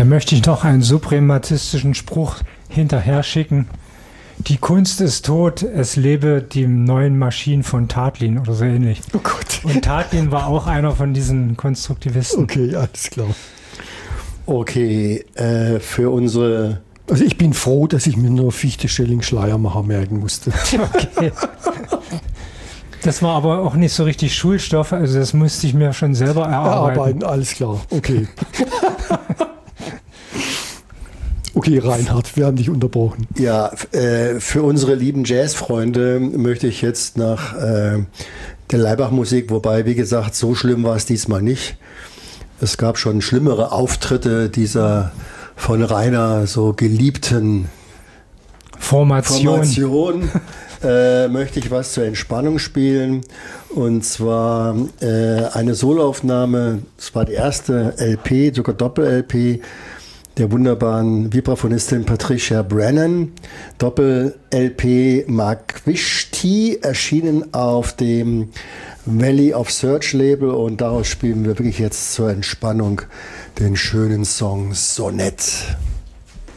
Da möchte ich noch einen suprematistischen Spruch hinterher schicken. Die Kunst ist tot, es lebe die neuen Maschinen von Tatlin oder so ähnlich. Oh Gott. Und Tatlin war auch einer von diesen Konstruktivisten. Okay, alles klar. Okay, für unsere... Also ich bin froh, dass ich mir nur Fichte, Schelling, Schleiermacher merken musste. Okay. Das war aber auch nicht so richtig Schulstoff, also das musste ich mir schon selber erarbeiten. Alles klar, okay. Okay, Reinhard, wir haben dich unterbrochen. Ja, für unsere lieben Jazzfreunde möchte ich jetzt nach der Laibach-Musik, wobei, wie gesagt, so schlimm war es diesmal nicht. Es gab schon schlimmere Auftritte dieser von Rainer so geliebten Formation. Möchte ich was zur Entspannung spielen. Und zwar eine Soloaufnahme, das war die erste LP, sogar Doppel-LP, der wunderbaren Vibraphonistin Patricia Brennan. Doppel-LP Magwishti, erschienen auf dem Valley of Search Label, und daraus spielen wir wirklich jetzt zur Entspannung den schönen Song Sonett.